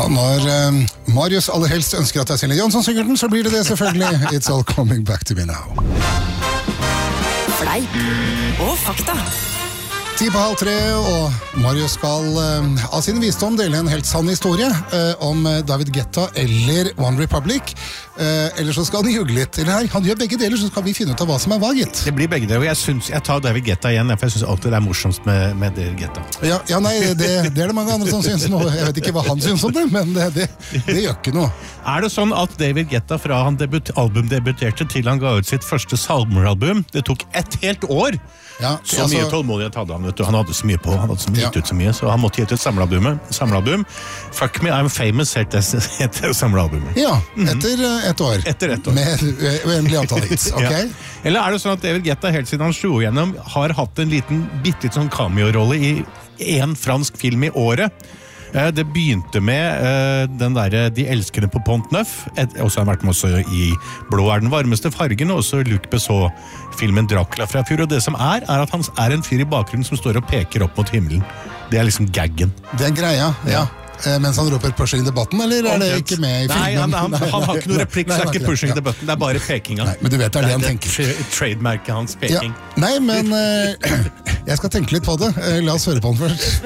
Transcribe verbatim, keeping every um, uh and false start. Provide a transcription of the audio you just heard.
Ja, når um, Marius aller helst ønsker at det er Celine Jonsson synger den, så blir det det selvfølgelig. It's all coming back to me now. Fleip og fakta. Ti på halv tre, og Marius skal uh, av sin visdom dele en helt sann historie uh, om David Guetta eller One Republic. Uh, eller så skal han jugge litt. Eller her, han gjør begge deler, så skal vi finne ut av hva som er hva, gitt. Det blir begge deler, og jeg, synes, jeg tar David Guetta igjen, for jeg synes alltid det er morsomst med, med David Guetta. Ja, ja nei, det, det er det mange andre som synes nå. Jeg vet ikke hva han synes om det, men det, det, det gjør ikke noe. Er det sånn at David Guetta fra han debut, albumdebuterte til han ga ut sitt første salmeralbum, det tok ett helt år? Ja, så altså, mye tålmodighet hadde han, vet du. Han hadde så mye på, han hadde så mye, ja. gitt ut så mye, så han måtte gi ut et samlealbum. samlealbum. Fuck Me, I'm Famous heter det samlealbumet. Ja, etter uh, et år. Etter et år. Med uendelig antall hits, ok? Ja. Eller er det sånn at David Guetta helt siden han slo gjennom har hatt en liten, bitte litt sånn cameo-rolle i en fransk film i året? Det begynte med uh, den der De elskende på Pont Neuf, og så har han vært med også i Blå er den varmeste fargen, og også Luc Besson-filmen Dracula fra fjor, og det som er, er at han er en fyr i bakgrunnen som står og peker opp mot himmelen. Det er liksom gaggen. Det er greia, ja. ja. Mens han roper pushing the button, eller er det ikke med i filmen? Nei, han, han, han har ikke noen replikk, så er ikke pushing the button, det er bare pekinga. Nei, men du vet det er det han tenker. Det er trademarket hans, peking. Ja. Nei, men uh, jeg skal tenke litt på det. Uh, la oss høre på den først.